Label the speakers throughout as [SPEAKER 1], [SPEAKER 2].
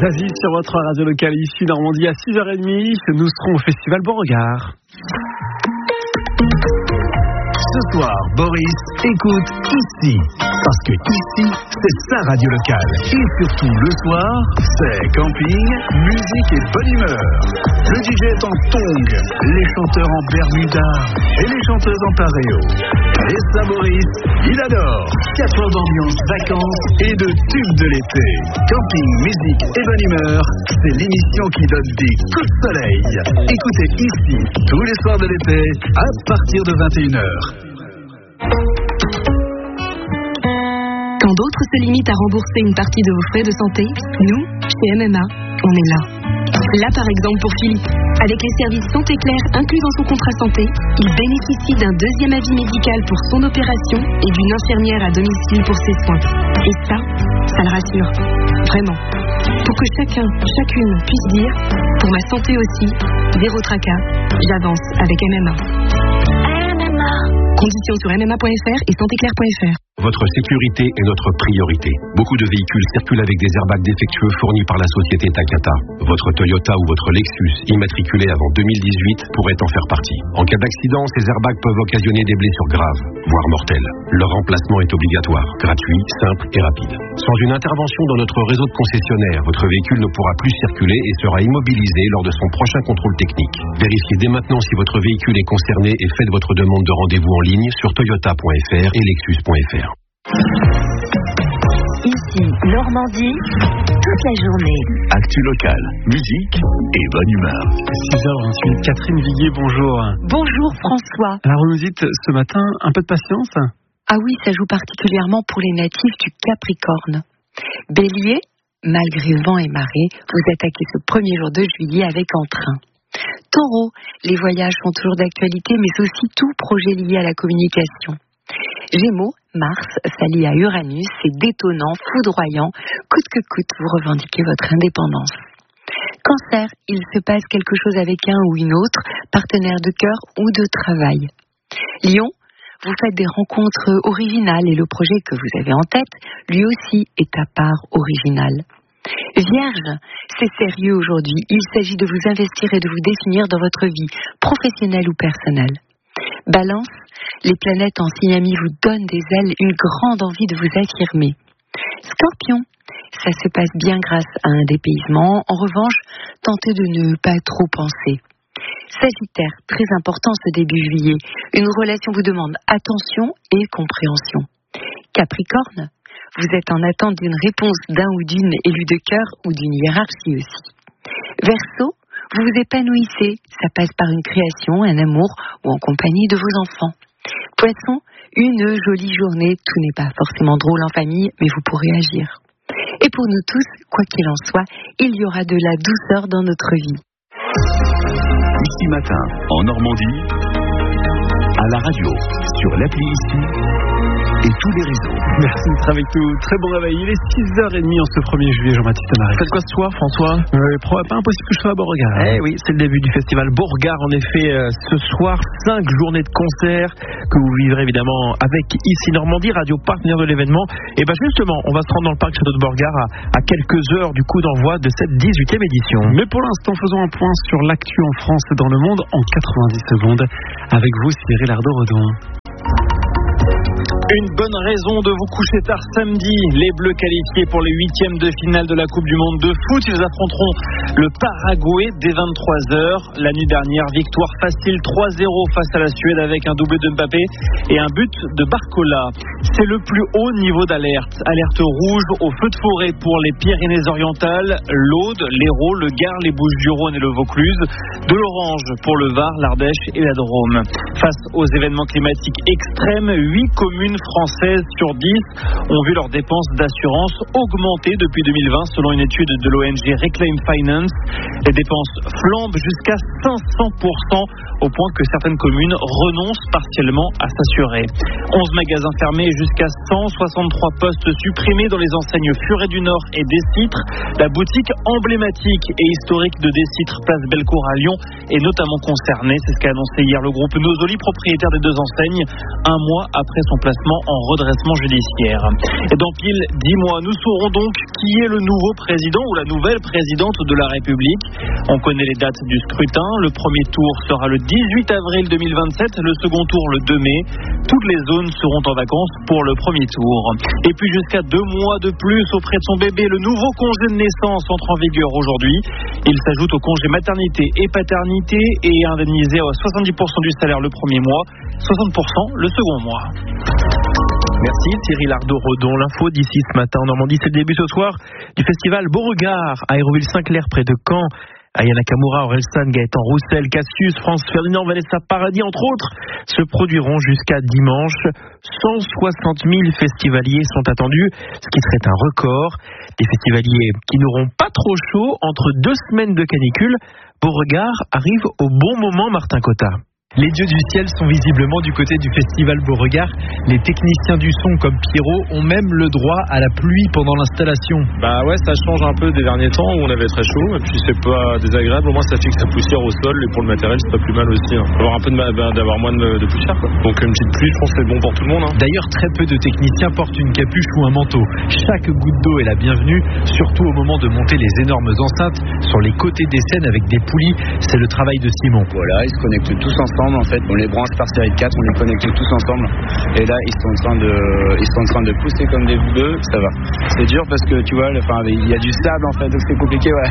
[SPEAKER 1] Zazie sur votre radio locale ici Normandie à 6h30. Nous serons au Festival Beauregard.
[SPEAKER 2] Ce soir, Boris écoute ici. Parce que ici, c'est sa radio locale. Et surtout le soir, c'est camping, musique et bonne humeur. Le DJ est en tong, les chanteurs en bermuda et les chanteuses en pareo. Et ça, Boris, il adore. 4 heures d'ambiance, vacances et de tubes de l'été. Camping, musique et bonne humeur, c'est l'émission qui donne des coups de soleil. Écoutez ici, tous les soirs de l'été, à partir de 21h.
[SPEAKER 3] Quand d'autres se limitent à rembourser une partie de vos frais de santé, nous, chez MMA, on est là. Là, par exemple, pour Philippe, avec les services Santé Claire inclus dans son contrat santé, il bénéficie d'un deuxième avis médical pour son opération et d'une infirmière à domicile pour ses soins. Et ça le rassure. Vraiment. Pour que chacun, chacune puisse dire, pour ma santé aussi, zéro tracas, j'avance avec MMA. Conditions sur mma.fr et santéclair.fr.
[SPEAKER 4] Votre sécurité est notre priorité. Beaucoup de véhicules circulent avec des airbags défectueux fournis par la société Takata. Votre Toyota ou votre Lexus, immatriculé avant 2018, pourrait en faire partie. En cas d'accident, ces airbags peuvent occasionner des blessures graves, voire mortelles. Leur remplacement est obligatoire, gratuit, simple et rapide. Sans une intervention dans notre réseau de concessionnaires, votre véhicule ne pourra plus circuler et sera immobilisé lors de son prochain contrôle technique. Vérifiez dès maintenant si votre véhicule est concerné et faites votre demande de rendez-vous en ligne sur toyota.fr et lexus.fr.
[SPEAKER 5] Ici, Normandie, toute la journée.
[SPEAKER 2] Actu locale, musique et bonne humeur.
[SPEAKER 1] 6h28, Catherine Viguier, bonjour.
[SPEAKER 6] Bonjour François.
[SPEAKER 1] Alors vous nous dites ce matin, un peu de patience?
[SPEAKER 6] Ah oui, ça joue particulièrement pour les natifs du Capricorne. Bélier, malgré vent et marée, vous attaquez ce premier jour de juillet avec entrain. Taureau, les voyages sont toujours d'actualité, mais aussi tout projet lié à la communication. Gémeaux, Mars s'allie à Uranus, c'est détonnant, foudroyant, coûte que coûte, vous revendiquez votre indépendance. Cancer, il se passe quelque chose avec un ou une autre, partenaire de cœur ou de travail. Lion, vous faites des rencontres originales et le projet que vous avez en tête, lui aussi, est à part original. Vierge, c'est sérieux aujourd'hui, il s'agit de vous investir et de vous définir dans votre vie, professionnelle ou personnelle. Balance, les planètes en signe ami vous donnent des ailes, une grande envie de vous affirmer. Scorpion, ça se passe bien grâce à un dépaysement, en revanche, tentez de ne pas trop penser. Sagittaire, très important ce début juillet, une relation vous demande attention et compréhension. Capricorne, vous êtes en attente d'une réponse d'un ou d'une élue de cœur ou d'une hiérarchie aussi. Verseau, vous vous épanouissez, ça passe par une création, un amour ou en compagnie de vos enfants. Poisson, une jolie journée, tout n'est pas forcément drôle en famille, mais vous pourrez agir. Et pour nous tous, quoi qu'il en soit, il y aura de la douceur dans notre vie.
[SPEAKER 2] Ici matin, en Normandie, à la radio, sur l'appli ici et tous les réseaux.
[SPEAKER 1] Merci d'être avec nous. Très bon réveil. Il est 6h30 en ce 1er juillet, Jean-Baptiste Marais.
[SPEAKER 7] Faites quoi ce soir, François?
[SPEAKER 1] Pas impossible que je sois à Beauregard.
[SPEAKER 7] Oui, c'est le début du festival Beauregard. En effet, ce soir, 5 journées de concerts que vous vivrez évidemment avec ici Normandie, radio partenaire de l'événement. Et justement, on va se rendre dans le parc Château de Beauregard à quelques heures du coup d'envoi de cette 18e édition.
[SPEAKER 1] Mais pour l'instant, faisons un point sur l'actu en France et dans le monde en 90 secondes. Avec vous, Cyril Ardo-Redon. Une bonne raison de vous coucher tard samedi. Les Bleus qualifiés pour les 8e de finale de la Coupe du Monde de foot. Ils affronteront le Paraguay dès 23h. La nuit dernière, victoire facile 3-0 face à la Suède avec un doublé de Mbappé et un but de Barcola. C'est le plus haut niveau d'alerte. Alerte rouge au feu de forêt pour les Pyrénées-Orientales, l'Aude, l'Hérault, le Gard, les Bouches-du-Rhône et le Vaucluse. De l'orange pour le Var, l'Ardèche et la Drôme. Face aux événements climatiques extrêmes, 8 communes françaises sur 10 ont vu leurs dépenses d'assurance augmenter depuis 2020 selon une étude de l'ONG Reclaim Finance. Les dépenses flambent jusqu'à 500% au point que certaines communes renoncent partiellement à s'assurer. 11 magasins fermés et jusqu'à 163 postes supprimés dans les enseignes Furet du Nord et Décitre. La boutique emblématique et historique de Décitre, place Bellecour à Lyon, est notamment concernée. C'est ce qu'a annoncé hier le groupe Nosoli, propriétaire des deux enseignes, un mois après son placement actuellement en redressement judiciaire. Et dans pile 10 mois, nous saurons donc qui est le nouveau président ou la nouvelle présidente de la République. On connaît les dates du scrutin. Le premier tour sera le 18 avril 2027, le second tour le 2 mai. Toutes les zones seront en vacances pour le premier tour. Et puis jusqu'à 2 mois de plus auprès de son bébé, le nouveau congé de naissance entre en vigueur aujourd'hui. Il s'ajoute au congé maternité et paternité et est indemnisé à 70% du salaire le premier mois, 60% le second mois.
[SPEAKER 7] Merci Cyril Ardo-Rodon. L'info d'ici ce matin en Normandie, c'est le début ce soir du festival Beauregard à Aéroville-Saint-Clair près de Caen. Aya Nakamura, Orelsan, Gaëtan Roussel, Cassius, France Ferdinand, Vanessa Paradis, entre autres, se produiront jusqu'à dimanche. 160 000 festivaliers sont attendus, ce qui serait un record. Des festivaliers qui n'auront pas trop chaud entre 2 semaines de canicule. Beauregard arrive au bon moment, Martin Cotta.
[SPEAKER 8] Les dieux du ciel sont visiblement du côté du festival Beauregard. Les techniciens du son comme Pierrot ont même le droit à la pluie pendant l'installation.
[SPEAKER 9] Bah ouais, ça change un peu des derniers temps où on avait très chaud et puis c'est pas désagréable. Au moins ça fixe la poussière au sol et pour le matériel c'est pas plus mal aussi. Avoir un peu d'avoir moins de poussière quoi. Donc une petite pluie, je pense que c'est bon pour tout le monde.
[SPEAKER 8] D'ailleurs, très peu de techniciens portent une capuche ou un manteau. Chaque goutte d'eau est la bienvenue, surtout au moment de monter les énormes enceintes sur les côtés des scènes avec des poulies. C'est le travail de Simon.
[SPEAKER 10] Voilà, ils se connectent tous ensemble. En fait, on les branche par série de 4, on les connecte tous ensemble. Et là, ils sont en train de pousser comme des bœufs, ça va. C'est dur parce que tu vois, il y a du sable en fait, donc c'est compliqué, ouais.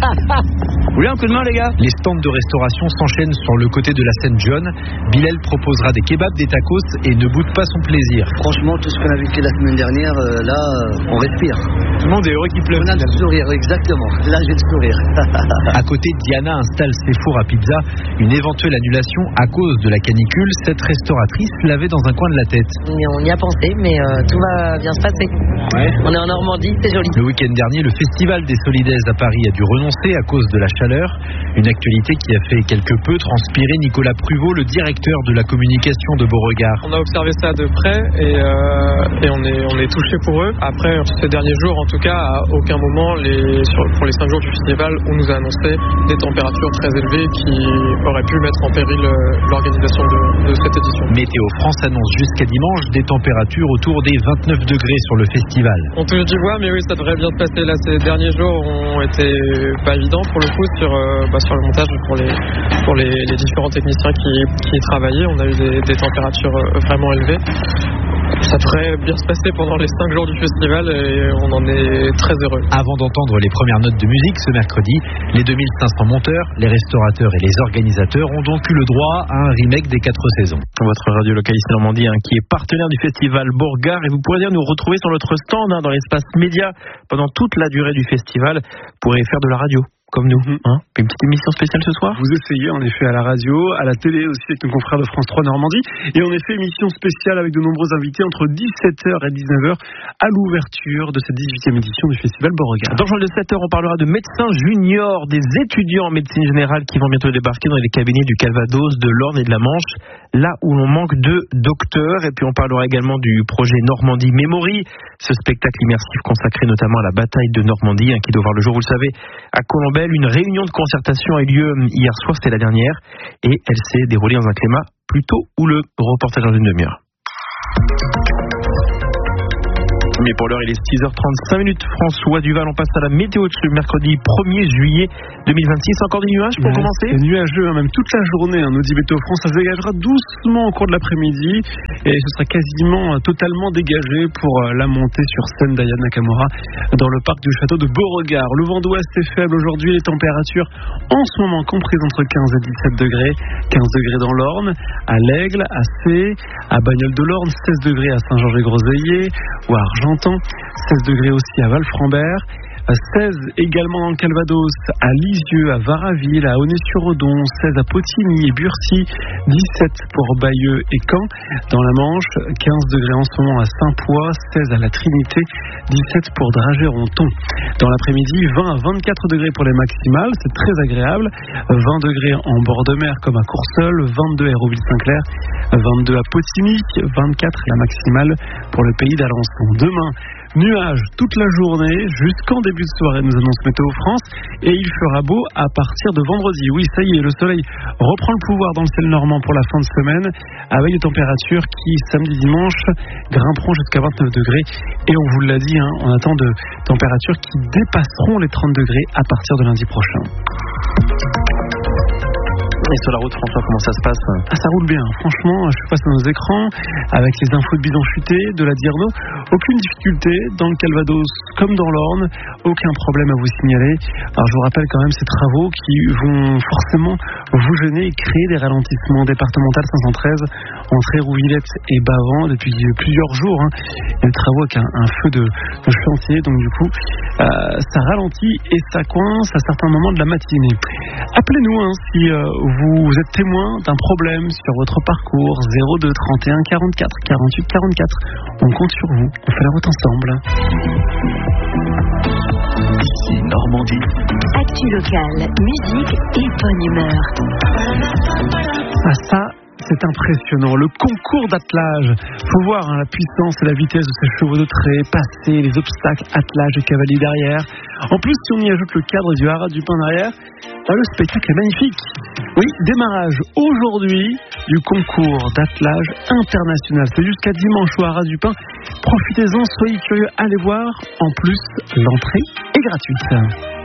[SPEAKER 10] Vous voulez un coup de main, les gars?
[SPEAKER 8] Les stands de restauration s'enchaînent sur le côté de la scène John. Bilal proposera des kebabs, des tacos et ne boude pas son plaisir.
[SPEAKER 11] Franchement, tout ce qu'on a vécu la semaine dernière, là, on respire.
[SPEAKER 8] Tout le monde est heureux qu'il pleuve.
[SPEAKER 11] On a le sourire, exactement. Là, j'ai le sourire.
[SPEAKER 8] À côté, Diana installe ses fours à pizza. Une éventuelle annulation à cause de la canicule, cette restauratrice l'avait dans un coin de la tête.
[SPEAKER 12] On y a pensé, mais tout va bien se passer.
[SPEAKER 8] Ouais.
[SPEAKER 12] On est en Normandie, c'est joli.
[SPEAKER 8] Le week-end dernier, le festival des Solidaises à Paris a dû renoncer à cause de la chaleur. Une actualité qui a fait quelque peu transpirer Nicolas Pruvot, le directeur de la communication de Beauregard.
[SPEAKER 9] On a observé ça de près et on est touché pour eux. Après, ces derniers jours, en tout cas, à aucun moment, pour les 5 jours du festival, on nous a annoncé des températures très élevées qui auraient pu mettre en péril l'organisation de cette édition.
[SPEAKER 8] Météo France annonce jusqu'à dimanche des températures autour des 29 degrés sur le festival.
[SPEAKER 9] On touche du bois, mais oui, ça devrait bien se passer. Là, ces derniers jours ont été pas évidents pour le coup sur le montage pour les différents techniciens qui y travaillaient. On a eu des températures vraiment élevées. Ça devrait bien se passer pendant les 5 jours du festival et on en est très heureux.
[SPEAKER 8] Avant d'entendre les premières notes de musique ce mercredi, les 2500 monteurs, les restaurateurs et les organisateurs ont donc eu le droit à un remake des 4 saisons.
[SPEAKER 7] Votre radio locale ici Normandie qui est partenaire du festival Beauregard et vous pourrez nous retrouver sur notre stand dans l'espace média pendant toute la durée du festival. Vous pourrez faire de la radio comme nous, Une petite émission spéciale ce soir.
[SPEAKER 13] Vous essayez en effet à la radio, à la télé aussi avec nos confrères de France 3 Normandie et en effet émission spéciale avec de nombreux invités entre 17h et 19h à l'ouverture de cette 18e édition du Festival Beauregard.
[SPEAKER 7] Dans le journal de 7h, on parlera de médecins juniors, des étudiants en médecine générale qui vont bientôt débarquer dans les cabinets du Calvados, de l'Orne et de la Manche, là où l'on manque de docteurs. Et puis on parlera également du projet Normandie Memory, ce spectacle immersif consacré notamment à la bataille de Normandie qui doit voir le jour, vous le savez, à Colombelle. Une réunion de concertation a eu lieu hier soir, c'était la dernière, et elle s'est déroulée dans un climat plutôt houleux. Reportage dans une demi-heure. Mais pour l'heure, il est 6h35. François Duval, on passe à la météo de ce mercredi 1er juillet 2026. Encore des nuages pour commencer?
[SPEAKER 13] C'est nuageux, même toute la journée, nous dit Météo France. Ça se dégagera doucement au cours de l'après-midi et ce sera quasiment totalement dégagé pour la montée sur scène d'Aya Nakamura dans le parc du château de Beauregard. Le vent d'ouest est faible aujourd'hui. Les températures en ce moment comprises entre 15 et 17 degrés. 15 degrés dans l'Orne, à l'Aigle, à Cé, à Bagnols-de-l'Orne, 16 degrés à Saint-Georges-et-Groseilliers ou à Argentan. 16 degrés aussi à Val-Frambert, 16 également dans le Calvados, à Lisieux, à Varaville, à Aulnay-sur-Odon, 16 à Potigny et Burcy, 17 pour Bayeux et Caen. Dans la Manche, 15 degrés en ce moment à Saint-Poix, 16 à la Trinité, 17 pour Dragey-Ronthon. Dans l'après-midi, 20 à 24 degrés pour les maximales, c'est très agréable. 20 degrés en bord de mer comme à Courseulles, 22 à Hérouville-Saint-Clair, 22 à Potigny, 24 la maximale pour le pays d'Alençon. Demain, nuages toute la journée jusqu'en début de soirée, nous annonce Météo France, et il fera beau à partir de vendredi. Oui, ça y est, le soleil reprend le pouvoir dans le ciel normand pour la fin de semaine, avec des températures qui, samedi, dimanche, grimperont jusqu'à 29 degrés. Et on vous l'a dit, on attend de températures qui dépasseront les 30 degrés à partir de lundi prochain.
[SPEAKER 7] Et sur la route, François, comment ça se passe?
[SPEAKER 13] Ça roule bien, franchement, je suis face à nos écrans avec les infos de Bidon Chuté, de la Dirno. Aucune difficulté dans le Calvados comme dans l'Orne, aucun problème à vous signaler. Alors je vous rappelle quand même ces travaux qui vont forcément vous gêner et créer des ralentissements. Départemental 513 entre Hérouvillette et Bavent depuis plusieurs jours. Il y a des travaux avec un feu de chantier, donc du coup ça ralentit et ça coince à certains moments de la matinée. Appelez-nous si vous êtes témoin d'un problème sur votre parcours. 02 31 44 48 44. On compte sur vous, on fait la route ensemble.
[SPEAKER 2] Ici Normandie.
[SPEAKER 5] Actu locale, musique et bonne humeur.
[SPEAKER 13] Ça, c'est impressionnant. Le concours d'attelage. Faut voir la puissance et la vitesse de ces chevaux de trait, passer les obstacles, attelage et cavalier derrière. En plus, si on y ajoute le cadre du haras du pain derrière, le spectacle est magnifique. Oui, démarrage aujourd'hui du concours d'attelage international. C'est jusqu'à dimanche au haras du pain. Profitez-en, soyez curieux, allez voir. En plus, l'entrée est gratuite.